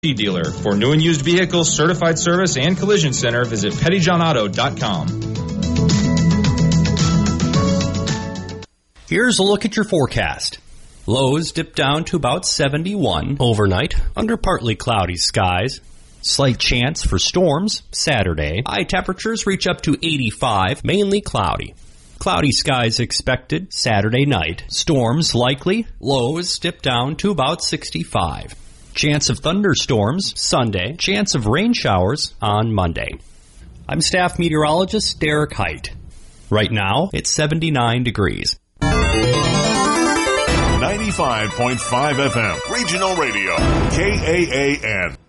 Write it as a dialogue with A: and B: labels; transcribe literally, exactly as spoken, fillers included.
A: dealer. For new and used vehicles, certified service, and collision center, visit petty john auto dot com.
B: Here's a look at your forecast. Lows dip down to about seventy-one overnight under partly cloudy skies. Slight chance for storms Saturday. High temperatures reach up to eighty-five, mainly cloudy. Cloudy skies expected Saturday night. Storms likely. Lows dip down to about sixty-five. Chance of thunderstorms Sunday. Chance of rain showers on Monday. I'm staff meteorologist Derek Height. Right now, it's seventy-nine degrees.
C: ninety-five point five F M, Regional Radio, K A A N.